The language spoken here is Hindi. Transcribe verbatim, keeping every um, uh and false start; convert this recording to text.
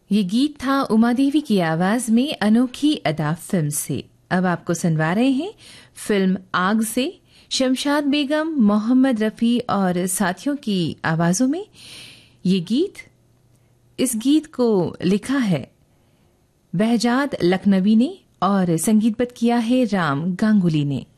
ये गीत था उमा देवी की आवाज में अनोखी अदा फिल्म से। अब आपको सुनवा रहे हैं फिल्म आग से शमशाद बेगम, मोहम्मद रफ़ी और साथियों की आवाजों में ये गीत। इस गीत को लिखा है बहजाद लखनवी ने और संगीतबद्ध किया है राम गांगुली ने।